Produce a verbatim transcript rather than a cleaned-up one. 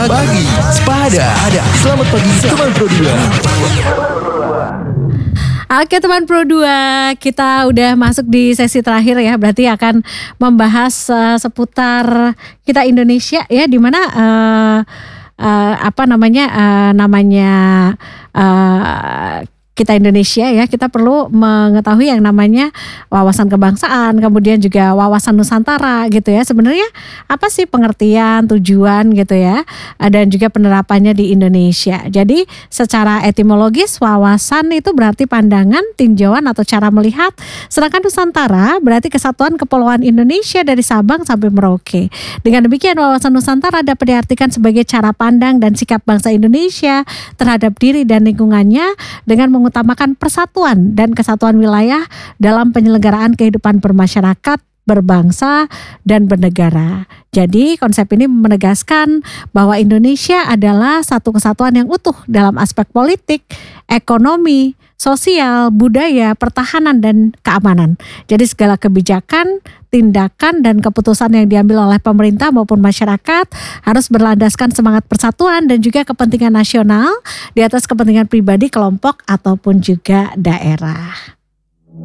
Pagi Sepada. Selamat pagi teman Pro dua. Oke teman Pro dua, kita udah masuk di sesi terakhir ya. Berarti akan membahas uh, seputar kita Indonesia ya, di mana uh, uh, apa namanya uh, namanya uh, kita Indonesia ya, kita perlu mengetahui yang namanya wawasan kebangsaan, kemudian juga wawasan Nusantara gitu ya. Sebenarnya apa sih pengertian, tujuan gitu ya, dan juga penerapannya di Indonesia. Jadi secara etimologis wawasan itu berarti pandangan, tinjauan atau cara melihat. Sedangkan Nusantara berarti kesatuan kepulauan Indonesia dari Sabang sampai Merauke. Dengan demikian wawasan Nusantara dapat diartikan sebagai cara pandang dan sikap bangsa Indonesia terhadap diri dan lingkungannya dengan mengutamakan persatuan dan kesatuan wilayah dalam penyelenggaraan kehidupan bermasyarakat, berbangsa, dan bernegara. Jadi konsep ini menegaskan bahwa Indonesia adalah satu kesatuan yang utuh dalam aspek politik, ekonomi, sosial, budaya, pertahanan, dan keamanan. Jadi segala kebijakan, tindakan, dan keputusan yang diambil oleh pemerintah maupun masyarakat harus berlandaskan semangat persatuan dan juga kepentingan nasional di atas kepentingan pribadi, kelompok, ataupun juga daerah.